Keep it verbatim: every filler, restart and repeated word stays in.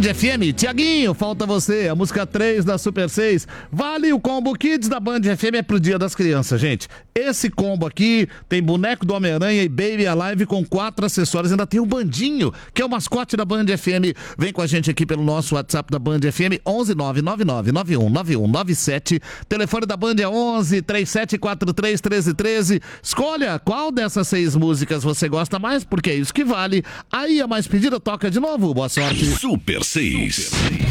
F M. Tiaguinho, falta você. A música três da Super seis. Vale o combo Kids da Band F M, é pro Dia das Crianças, gente. Esse combo aqui tem boneco do Homem-Aranha e Baby Alive com quatro acessórios. Ainda tem o Bandinho, que é o mascote da Band F M. Vem com a gente aqui pelo nosso WhatsApp da Band F M, onze nove nove nove nove um nove um nove sete. Telefone da Band é onze, trinta e sete quarenta e três, treze treze. Escolha qual dessas seis músicas você gosta mais, porque é isso que vale. Aí a mais pedida toca de novo. Boa sorte. Super seis.